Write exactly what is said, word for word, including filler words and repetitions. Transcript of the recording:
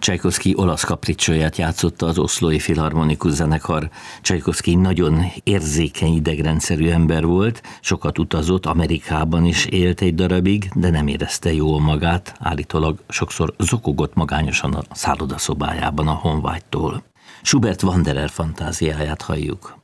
Csajkovszky olasz kapricsóját játszotta az Oszlói Filharmonikus Zenekar. Csajkovszky nagyon érzékeny idegrendszerű ember volt, sokat utazott, Amerikában is élt egy darabig, de nem érezte jól magát, állítólag sokszor zokogott magányosan a szállodaszobájában a honvágytól. Schubert Wanderer fantáziáját halljuk.